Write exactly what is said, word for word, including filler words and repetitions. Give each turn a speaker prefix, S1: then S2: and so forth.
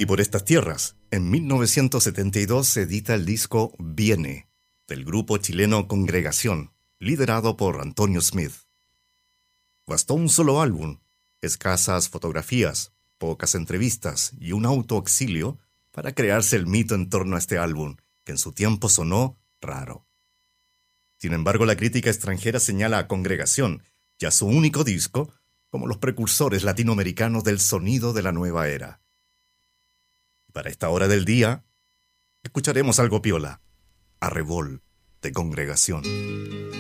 S1: Y por estas tierras, en mil novecientos setenta y dos se edita el disco Viene, del grupo chileno Congregación, liderado por Antonio Smith. Bastó un solo álbum, escasas fotografías, pocas entrevistas y un autoexilio para crearse el mito en torno a este álbum, que en su tiempo sonó raro. Sin embargo, la crítica extranjera señala a Congregación y a su único disco como los precursores latinoamericanos del sonido de la nueva era. Y para esta hora del día, escucharemos algo piola, Arrebol de Congregación.